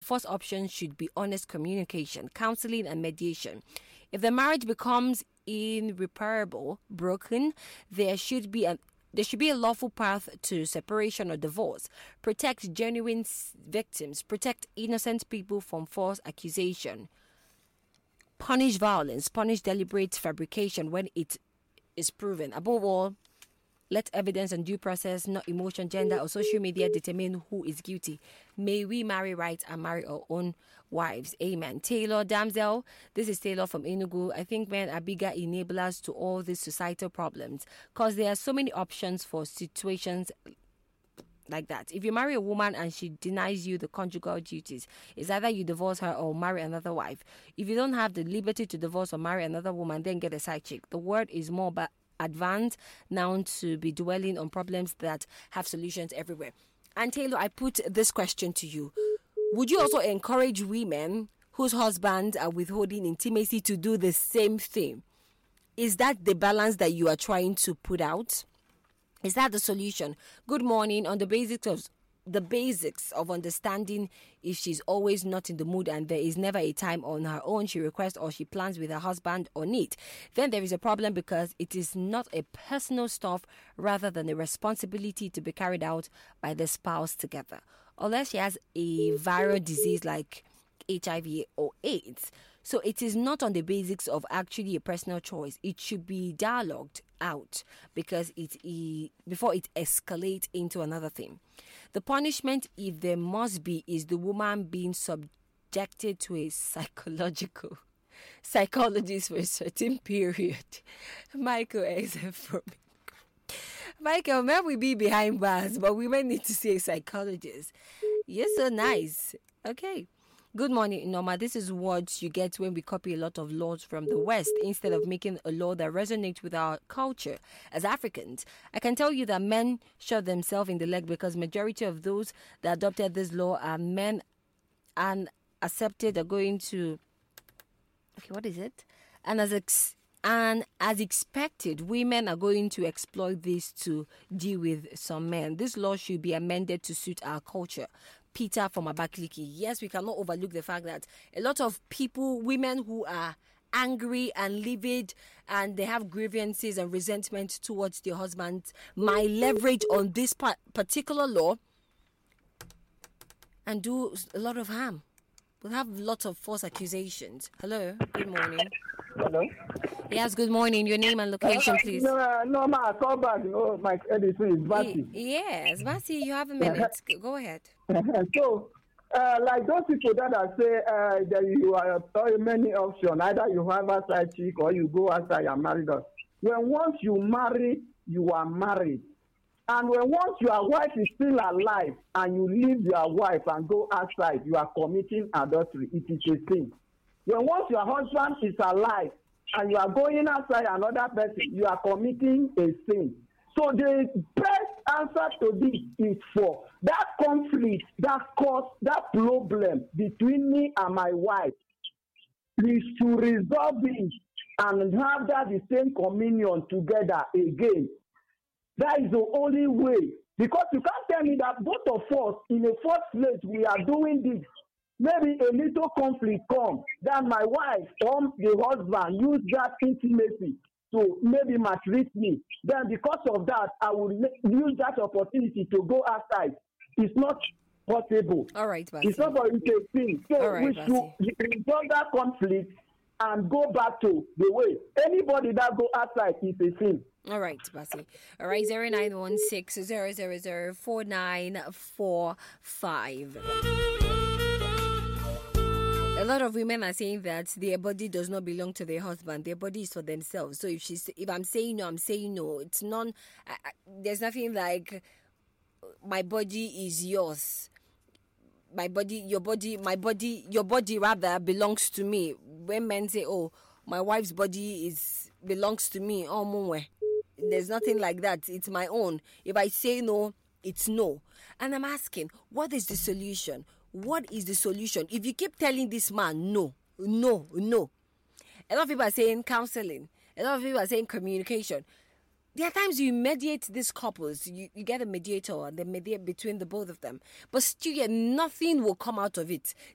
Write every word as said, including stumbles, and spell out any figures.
first option should be honest communication, counseling, and mediation. If the marriage becomes irreparable, broken, there should be an There should be a lawful path to separation or divorce. Protect genuine victims. Protect innocent people from false accusation. Punish violence. Punish deliberate fabrication when it is proven. Above all, let evidence and due process, not emotion, gender, or social media determine who is guilty. May we marry right and marry our own wives. Amen. Taylor Damsel, this is Taylor from Enugu. I think men are bigger enablers to all these societal problems because there are so many options for situations like that. If you marry a woman and she denies you the conjugal duties, it's either you divorce her or marry another wife. If you don't have the liberty to divorce or marry another woman, then get a side chick. The word is more ba- advanced now to be dwelling on problems that have solutions everywhere. And Taylor, I put this question to you. Would you also encourage women whose husbands are withholding intimacy to do the same thing? Is that the balance that you are trying to put out? Is that the solution? Good morning. On the basics of the basics of understanding, if she's always not in the mood and there is never a time on her own she requests or she plans with her husband on it, then there is a problem because it is not a personal stuff rather than a responsibility to be carried out by the spouse together. Unless she has a viral disease like H I V or AIDS. So it is not on the basics of actually a personal choice. It should be dialogued out because it is, before it escalates into another thing. The punishment, if there must be, is the woman being subjected to a psychological psychologist for a certain period. Michael X from Michael, may we be behind bars, but we might need to see a psychologist. You're so nice. Okay. Good morning, Norma. This is what you get when we copy a lot of laws from the West instead of making a law that resonates with our culture as Africans. I can tell you that men shot themselves in the leg because majority of those that adopted this law are men and accepted are going to... Okay, what is it? And as ex- and as expected, women are going to exploit this to deal with some men. This law should be amended to suit our culture. Peter from Abakaliki. Yes, we cannot overlook the fact that a lot of people, women who are angry and livid and they have grievances and resentment towards their husbands might leverage on this particular law and do a lot of harm. We'll have lots of false accusations. Hello, good morning. Hello. Yes, good morning. Your name and location, please. No, uh, no, ma, call back. No, my Edison is Vasi. Y- yes, Vasi, you have a minute. Go ahead. So, uh, like those people that are say uh, that you are uh, many options. Either you have a side chick or you go outside and marry us. When once you marry, you are married. And when once your wife is still alive and you leave your wife and go outside, you are committing adultery. It is a sin. When once your husband is alive and you are going outside another person, you are committing a sin. So the best answer to this is for that conflict, that cause, that problem between me and my wife is to resolve it and have that the same communion together again. That is the only way. Because you can't tell me that both of us, in the first place, we are doing this. Maybe a little conflict comes, that my wife or the husband use that intimacy to maybe maltreat me. Then because of that, I will use that opportunity to go outside. It's not possible. All right, Basi. It's not for you to think. So All right, we should resolve that conflict and go back to the way. Anybody that go outside is a sin. All right, Basi. All right, zero nine one six zero zero zero four nine four five. A lot of women are saying that their body does not belong to their husband. Their body is for themselves. So if she's, if I'm saying no, I'm saying no. It's non. I, I, there's nothing like my body is yours. My body, your body, my body, your body rather belongs to me. When men say, "Oh, my wife's body is belongs to me," oh, mwe. There's nothing like that. It's my own. If I say no, it's no. And I'm asking, what is the solution? What is the solution? If you keep telling this man no, no, no. A lot of people are saying counseling. A lot of people are saying communication. There are times you mediate these couples. You, you get a mediator and they mediate between the both of them. But still, yet nothing will come out of it.